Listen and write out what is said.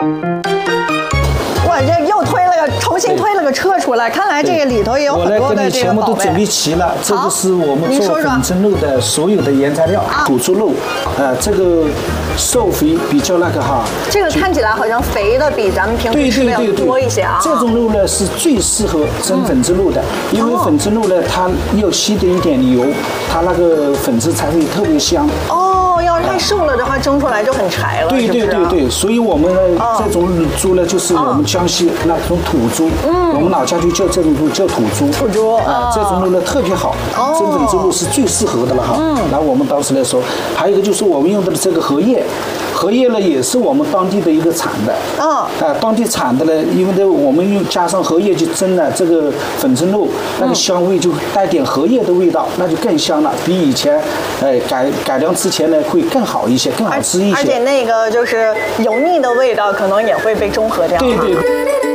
哇，这又重新推了个车出来，看来这个里头也有很多的这个宝贝。 我来跟你全部都准备齐了，这个是我们做粉蒸肉的所有的原材料，土猪肉，这个瘦肥比较那个哈。 这个看起来好像肥的比咱们平时吃的要多一些啊。 这种肉呢是最适合蒸粉蒸肉的，因为粉蒸肉呢它要吸的一点油，它那个粉质才会特别香。 哦，要是太瘦了的话，蒸出来就很柴了。 对，所以我们呢这种猪呢就是我们江西那种土猪，我们老家就叫这种猪叫土猪。 土猪这种肉呢特别好，蒸粉蒸肉是最适合的了哈。然后我们当时来说，还有一个就是我们用的这个荷叶。荷叶呢也是我们当地的一个产的，当地产的呢，因为我们加上荷叶去蒸了这个粉蒸肉，那个香味就带点荷叶的味道，那就更香了，比以前改良之前呢会更好一些，更好吃一些。 而且那个就是油腻的味道可能也会被中和掉。 对。